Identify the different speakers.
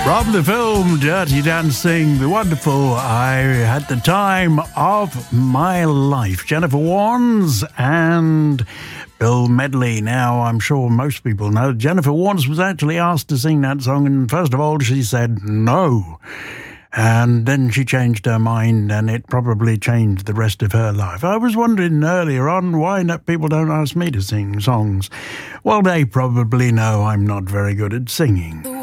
Speaker 1: From the film Dirty Dancing, the wonderful I Had the Time of My Life. Jennifer Warnes and Bill Medley. Now, I'm sure most people know Jennifer Warnes was actually asked to sing that song, and first of all, she said no. And then she changed her mind, and it probably changed the rest of her life. I was wondering earlier on why people don't ask me to sing songs. Well, they probably know I'm not very good at singing.